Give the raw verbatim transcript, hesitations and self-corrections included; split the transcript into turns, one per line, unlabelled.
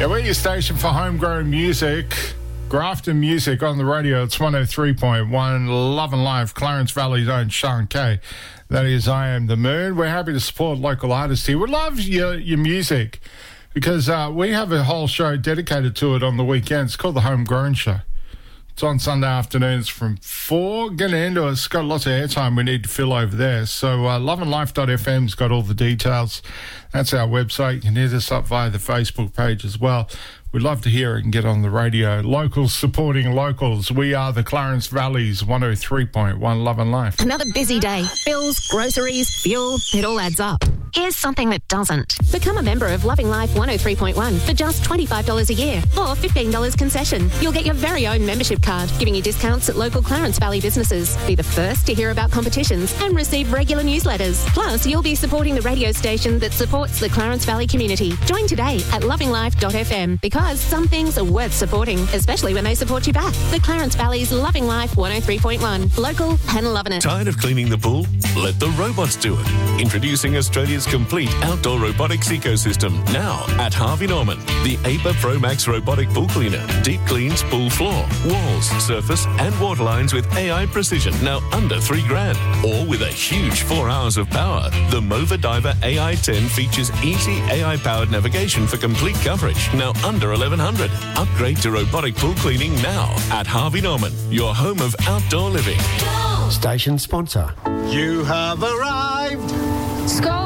Yeah, we're your station for homegrown music. Grafton Music on the radio. It's one oh three point one, Love and Life, Clarence Valley's own Sean Kay. That is I Am the Moon. We're happy to support local artists here. We love your, your music because uh, we have a whole show dedicated to it on the weekends. It's called The Homegrown Show. It's on Sunday afternoons from four. Get into it. It's got lots of airtime we need to fill over there. So uh, love and life dot f m's got all the details. That's our website. You can hit us up via the Facebook page as well. We'd love to hear it and get on the radio. Locals supporting locals. We are the Clarence Valley's one oh three point one Love and Life.
Another busy day. Bills, groceries, fuel, it all adds up. Here's something that doesn't. Become a member of Loving Life one oh three point one for just twenty-five dollars a year or fifteen dollars concession. You'll get your very own membership card, giving you discounts at local Clarence Valley businesses. Be the first to hear about competitions and receive regular newsletters. Plus, you'll be supporting the radio station that supports the Clarence Valley community. Join today at loving life dot f m because some things are worth supporting, especially when they support you back. The Clarence Valley's Loving Life one oh three point one. Local and loving it.
Tired of cleaning the pool? Let the robots do it. Introducing Australia's complete outdoor robotics ecosystem now at Harvey Norman. The A P A Pro Max robotic pool cleaner deep cleans pool floor, walls, surface and water lines with A I precision, now under three grand. Or with a huge four hours of power, the Mova Diver A I ten features easy A I-powered navigation for complete coverage, now under eleven hundred. Upgrade to robotic pool cleaning now at Harvey Norman, your home of outdoor living.
Station sponsor.
You have arrived.
Score.